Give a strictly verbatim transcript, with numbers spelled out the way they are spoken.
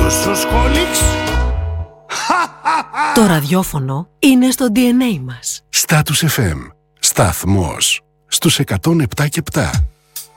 τους σχολίξ. Το ραδιόφωνο είναι στο ντι εν έι μας. Status εφ εμ. Σταθμός στους εκατόν επτά και επτά.